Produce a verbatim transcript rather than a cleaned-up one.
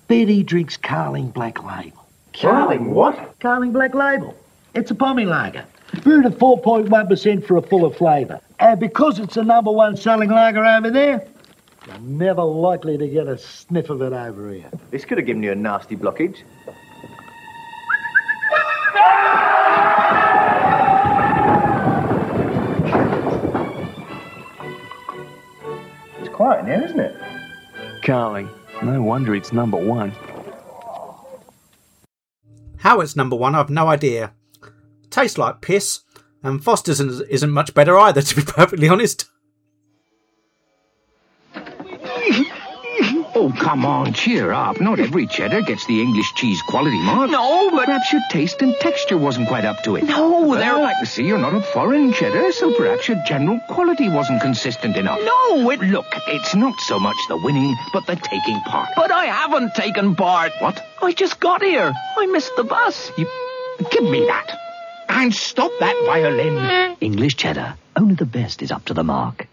Betty drinks Carling Black Label. Carling what? Carling Black Label. It's a pommy lager. Brewed at four point one percent for a fuller flavour. And because it's the number one selling lager over there, you're never likely to get a sniff of it over here. This could have given you a nasty blockage. It's quiet in here, isn't it? Carling. No wonder it's number one. How it's number one, I've no idea. Tastes like piss, and Foster's isn't, isn't much better either, to be perfectly honest. Oh, come on, cheer up. Not every cheddar gets the English cheese quality mark. No, but... Perhaps your taste and texture wasn't quite up to it. No, well, they're... I can see you're not a foreign cheddar, so perhaps your general quality wasn't consistent enough. No, it... Look, it's not so much the winning, but the taking part. But I haven't taken part. What? I just got here. I missed the bus. You... Give me that. And stop that violin. English cheddar. Only the best is up to the mark.